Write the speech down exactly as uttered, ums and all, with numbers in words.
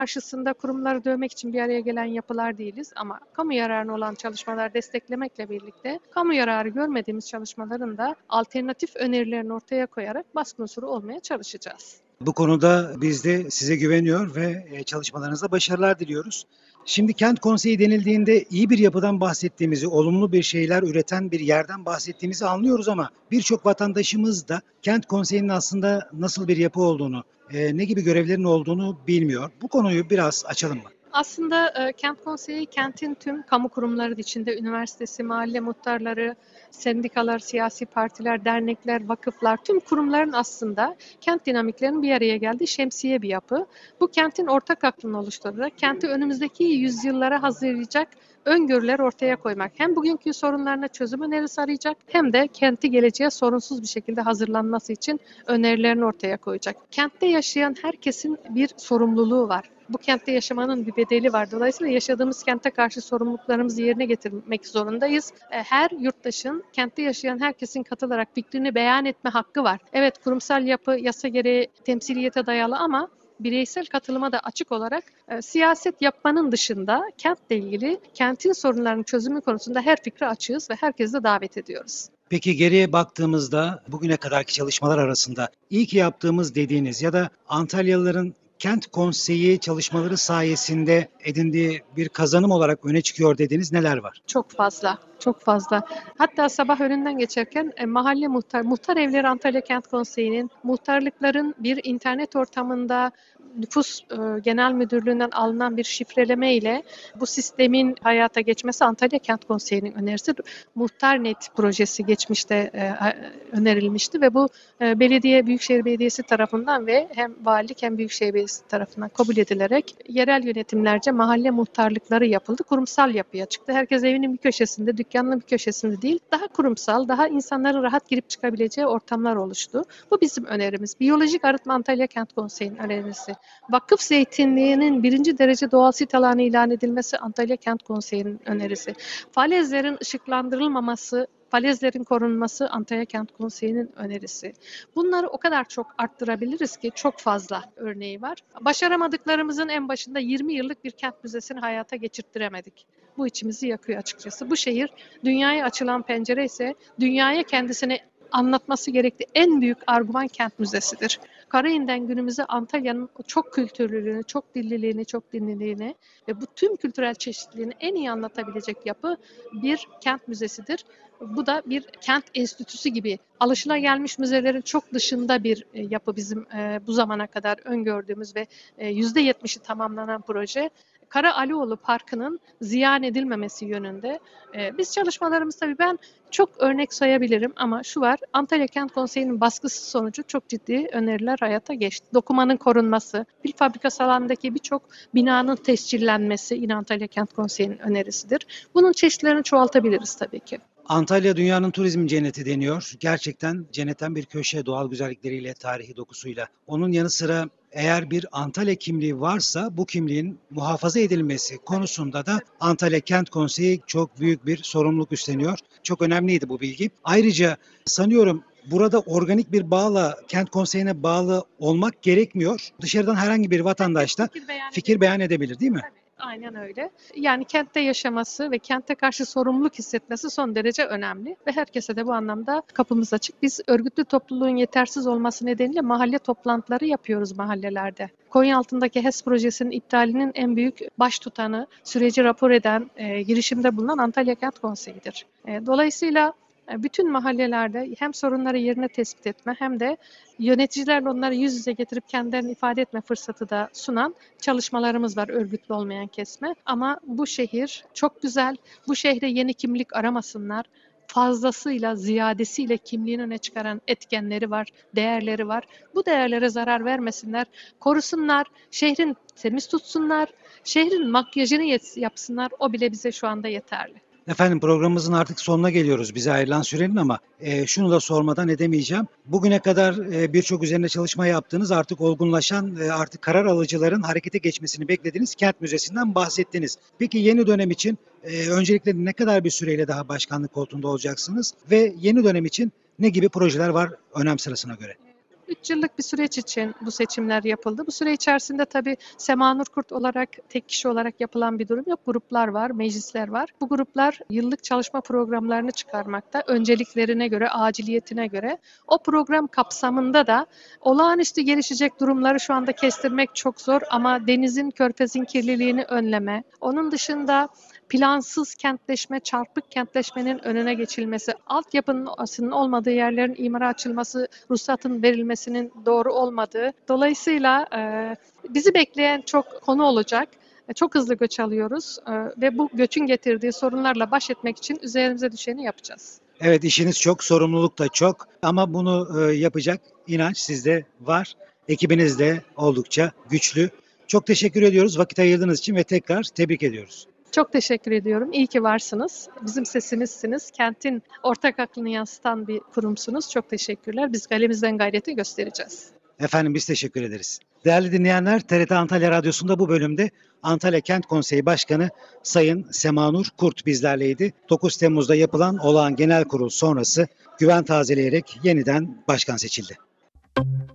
karşısında kurumları dövmek için bir araya gelen yapılar değiliz ama kamu yararına olan çalışmalar desteklemekle birlikte kamu yararı görmediğimiz çalışmaların da alternatif önerilerini ortaya koyarak baskın unsuru olmaya çalışacağız. Bu konuda biz de size güveniyor ve e, çalışmalarınızda başarılar diliyoruz. Şimdi kent konseyi denildiğinde iyi bir yapıdan bahsettiğimizi, olumlu bir şeyler üreten bir yerden bahsettiğimizi anlıyoruz ama birçok vatandaşımız da kent konseyinin aslında nasıl bir yapı olduğunu, e, ne gibi görevlerin olduğunu bilmiyor. Bu konuyu biraz açalım mı? Aslında e, kent konseyi kentin tüm kamu kurumları içinde üniversitesi, mahalle muhtarları, sendikalar, siyasi partiler, dernekler, vakıflar, tüm kurumların aslında kent dinamiklerinin bir araya geldiği şemsiye bir yapı. Bu kentin ortak aklını oluşturarak kenti önümüzdeki yüzyıllara hazırlayacak öngörüler ortaya koymak. Hem bugünkü sorunlarına çözüm önerisi arayacak hem de kenti geleceğe sorunsuz bir şekilde hazırlanması için önerilerini ortaya koyacak. Kentte yaşayan herkesin bir sorumluluğu var. Bu kentte yaşamanın bir bedeli var. Dolayısıyla yaşadığımız kente karşı sorumluluklarımızı yerine getirmek zorundayız. Her yurttaşın, kentte yaşayan herkesin katılarak fikrini beyan etme hakkı var. Evet, kurumsal yapı yasa gereği temsiliyete dayalı ama bireysel katılıma da açık olarak e, siyaset yapmanın dışında kentle ilgili kentin sorunlarının çözümü konusunda her fikre açığız ve herkesi de davet ediyoruz. Peki geriye baktığımızda bugüne kadarki çalışmalar arasında iyi ki yaptığımız dediğiniz ya da Antalyalıların kent konseyi çalışmaları sayesinde edindiği bir kazanım olarak öne çıkıyor dediğiniz neler var? Çok fazla, çok fazla. Hatta sabah önünden geçerken e, mahalle muhtar, muhtar evleri Antalya Kent Konseyi'nin muhtarlıkların bir internet ortamında nüfus e, genel müdürlüğünden alınan bir şifreleme ile bu sistemin hayata geçmesi Antalya Kent Konseyi'nin önerisi. Muhtarnet projesi geçmişte e, önerilmişti ve bu e, belediye, Büyükşehir Belediyesi tarafından ve hem valilik hem Büyükşehir Belediyesi tarafından kabul edilerek yerel yönetimlerce mahalle muhtarlıkları yapıldı. Kurumsal yapıya çıktı. Herkes evinin bir köşesinde, dükkanının bir köşesinde değil, daha kurumsal, daha insanların rahat girip çıkabileceği ortamlar oluştu. Bu bizim önerimiz. Biyolojik arıtma Antalya Kent Konseyi'nin önerisi. Vakıf zeytinliğinin birinci derece doğal sit alanı ilan edilmesi Antalya Kent Konseyi'nin önerisi. Falezlerin ışıklandırılmaması, falezlerin korunması Antalya Kent Konseyi'nin önerisi. Bunları o kadar çok arttırabiliriz ki çok fazla örneği var. Başaramadıklarımızın en başında yirmi yıllık bir kent müzesini hayata geçirttiremedik. Bu içimizi yakıyor açıkçası. Bu şehir dünyaya açılan pencere ise dünyaya kendisini anlatması gerektiği en büyük argüman kent müzesidir. Karayi'nden günümüze Antalya'nın çok kültürlülüğünü, çok dilliliğini, çok dinliliğini ve bu tüm kültürel çeşitliliğini en iyi anlatabilecek yapı bir kent müzesidir. Bu da bir kent enstitüsü gibi alışılagelmiş müzelerin çok dışında bir yapı bizim bu zamana kadar öngördüğümüz ve yüzde yetmişi tamamlanan proje. Kara Alioğlu Parkı'nın ziyan edilmemesi yönünde. Ee, biz çalışmalarımız tabii ben çok örnek sayabilirim ama şu var, Antalya Kent Konseyi'nin baskısı sonucu çok ciddi öneriler hayata geçti. Dokumanın korunması, pil fabrikası alanındaki birçok binanın tescillenmesi yine Antalya Kent Konseyi'nin önerisidir. Bunun çeşitlerini çoğaltabiliriz tabii ki. Antalya dünyanın turizm cenneti deniyor. Gerçekten cennetten bir köşe doğal güzellikleriyle, tarihi dokusuyla. Onun yanı sıra eğer bir Antalya kimliği varsa bu kimliğin muhafaza edilmesi konusunda da Antalya Kent Konseyi çok büyük bir sorumluluk üstleniyor. Çok önemliydi bu bilgi. Ayrıca sanıyorum burada organik bir bağla kent konseyine bağlı olmak gerekmiyor. Dışarıdan herhangi bir vatandaş da Fikir beyan fikir beyan edebilir, değil mi? Aynen öyle. Yani kentte yaşaması ve kente karşı sorumluluk hissetmesi son derece önemli ve herkese de bu anlamda kapımız açık. Biz örgütlü topluluğun yetersiz olması nedeniyle mahalle toplantıları yapıyoruz mahallelerde. Konyaaltı'ndaki HES projesinin iptalinin en büyük baş tutanı, süreci rapor eden, e, girişimde bulunan Antalya Kent Konseyi'dir. E, dolayısıyla bütün mahallelerde hem sorunları yerine tespit etme hem de yöneticilerle onları yüz yüze getirip kendilerini ifade etme fırsatı da sunan çalışmalarımız var örgütlü olmayan kesme. Ama bu şehir çok güzel. Bu şehre yeni kimlik aramasınlar. Fazlasıyla, ziyadesiyle kimliğini öne çıkaran etkenleri var, değerleri var. Bu değerlere zarar vermesinler, korusunlar, şehrin temiz tutsunlar, şehrin makyajını yapsınlar. O bile bize şu anda yeterli. Efendim programımızın artık sonuna geliyoruz bize ayrılan sürenin ama e, şunu da sormadan edemeyeceğim. Bugüne kadar e, birçok üzerinde çalışma yaptığınız artık olgunlaşan e, artık karar alıcıların harekete geçmesini beklediğiniz kent müzesinden bahsettiniz. Peki yeni dönem için e, öncelikle ne kadar bir süreyle daha başkanlık koltuğunda olacaksınız ve yeni dönem için ne gibi projeler var önem sırasına göre? üç yıllık bir süreç için bu seçimler yapıldı. Bu süre içerisinde tabii Semanur Kurt olarak, tek kişi olarak yapılan bir durum yok. Gruplar var, meclisler var. Bu gruplar yıllık çalışma programlarını çıkarmakta. Önceliklerine göre, aciliyetine göre. O program kapsamında da olağanüstü gelişecek durumları şu anda kestirmek çok zor ama denizin, körfezin kirliliğini önleme, onun dışında plansız kentleşme, çarpık kentleşmenin önüne geçilmesi, altyapının olmadığı yerlerin imara açılması, ruhsatın verilmesinin doğru olmadığı. Dolayısıyla e, bizi bekleyen çok konu olacak. E, Çok hızlı göç alıyoruz e, ve bu göçün getirdiği sorunlarla baş etmek için üzerimize düşeni yapacağız. Evet, işiniz çok, sorumluluk da çok ama bunu e, yapacak inanç sizde var. Ekibiniz de oldukça güçlü. Çok teşekkür ediyoruz vakit ayırdığınız için ve tekrar tebrik ediyoruz. Çok teşekkür ediyorum. İyi ki varsınız. Bizim sesimizsiniz. Kentin ortak aklını yansıtan bir kurumsunuz. Çok teşekkürler. Biz galemizden gayreti göstereceğiz. Efendim biz teşekkür ederiz. Değerli dinleyenler, T R T Antalya Radyosu'nda bu bölümde Antalya Kent Konseyi Başkanı Sayın Semanur Kurt bizlerleydi. dokuz Temmuz'da yapılan olağan genel kurul sonrası güven tazeleyerek yeniden başkan seçildi.